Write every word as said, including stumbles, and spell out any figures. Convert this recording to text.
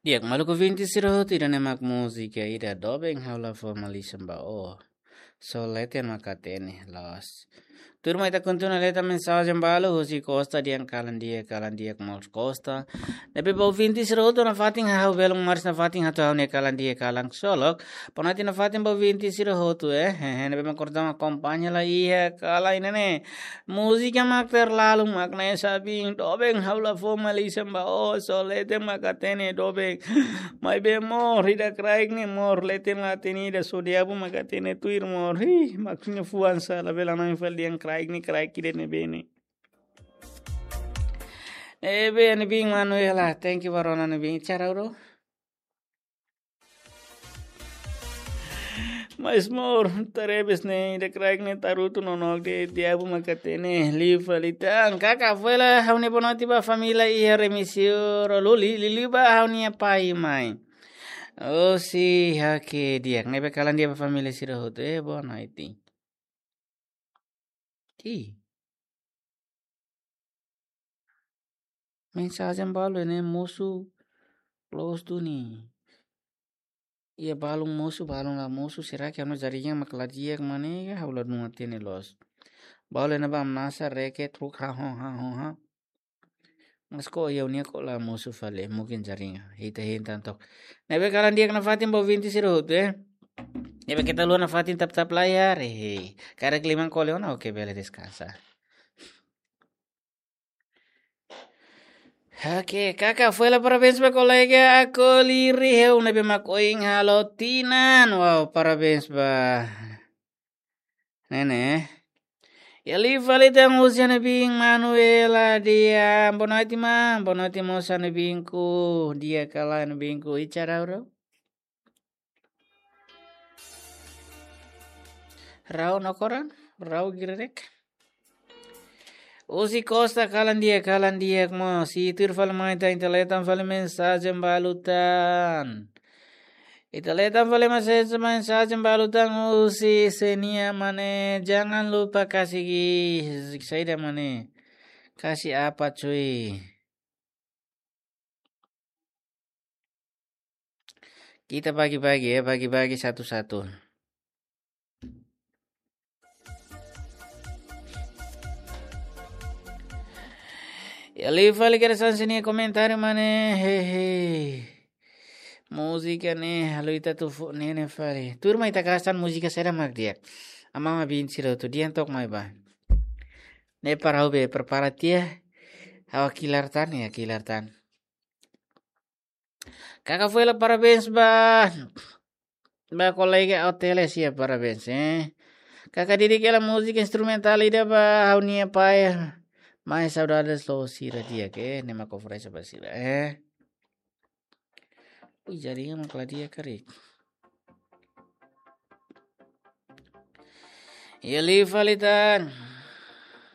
Diak maluku vinti siro tidak nemak musik ya ida dobeng haula formalism ba oh. So leten makatene los. Turma ita kuntuna leta mensagem balo husi costa diang kalan dia kalan dia mos costa. Tapi bau vinti siro to na fating hau belong mars na fating hatu hau ne kalan dia kalang solok. Ponati na fating bau vinti siro hotu eh. Hehe nabe makordama kompanya la iya kala inene. Musika mak terlalu makna sabing dobeng haula formalism ba oh so leten makatene dobeng. Mai be mor hida kraik ni mor leten latini da sodiabu makatene tuir mor hi maksudnya fuan sa la bela nang fel diang kraik ni kraik kide ne bene e be ni bing manuela thank you varona ni bing cara bro mas mor tarebes ne de kraik ne tarutu nonok de diabu makatene li falita kaka fuela haune bonati ba familia i remisio luli lili ba hauni pai mai. Oh si hake dia ngai kalan dia família sira hoto eh boa noite. Ki. Mensagem balu ne moço close tu ni. Ia balung moço balung la moço será que amo jarinha makladia mane ya haula nu atene los. Balu ne bam nasa reke truk ha ha ha ha. Mas ko ya unia ko la moço fale mungkin jarinha. Hita hintan tok. Nebe kalan dia kena fatim bo vinti sira hoto eh. Ya kita lu na fatin tap tap layar eh. Karena keliman koleona oke bele descansa. Oke, kakak fue la parabéns ba kolega ako lirihew na bimakoing halotinan. Wow, parabéns ba. Nene. Yali valita ngusia na bing Manuela dia bonati ma, bonati mo sa na bingku dia kala na bingku icara bro. Rau nokoran, rau girek. Usi Costa kalan dia kalan dia mo si tir fal maita inteletan fal mensagem balutan. Inteletan fal mensagem balutan usi senia mane jangan lupa kasih saya mane kasih apa cuy. Kita bagi-bagi ya bagi-bagi satu-satu. Ya liva li kira sini komentar mane hehe. Música ne haluita tu ne ne fare. Turma ita kasan música sera mak dia. Ama ma bin siro tu dia tok mai ba. Ne parau be preparatia. Hawa kilartan ya kilartan. Kakak fue la parabéns ba. Ba kolega hoteles ya parabéns eh. Kakak didik la música instrumental ida ba haunia pa ya. Mais saudades lo sira dia ke ne ma conferência ba sira eh. Ui jaringan makla dia karik. Yali falitan.